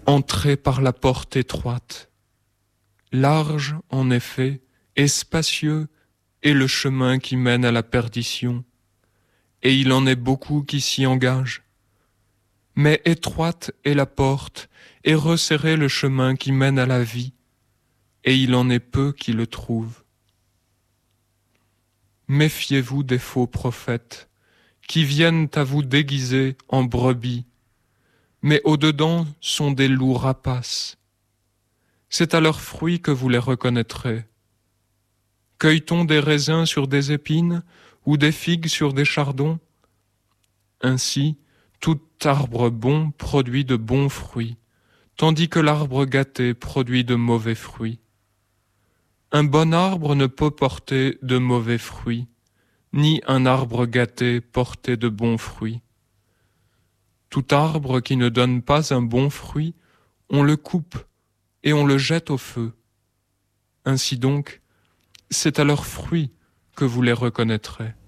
Entrez par la porte étroite. Large, en effet, et spacieux est le chemin qui mène à la perdition, et il en est beaucoup qui s'y engagent. Mais étroite est la porte, et resserré le chemin qui mène à la vie, et il en est peu qui le trouvent. Méfiez-vous des faux prophètes, qui viennent à vous déguiser en brebis, mais au-dedans sont des loups rapaces. C'est à leurs fruits que vous les reconnaîtrez. Cueille-t-on des raisins sur des épines ou des figues sur des chardons? Ainsi, tout arbre bon produit de bons fruits, tandis que l'arbre gâté produit de mauvais fruits. Un bon arbre ne peut porter de mauvais fruits, ni un arbre gâté porter de bons fruits. Tout arbre qui ne donne pas un bon fruit, on le coupe et on le jette au feu. Ainsi donc, c'est à leurs fruits que vous les reconnaîtrez.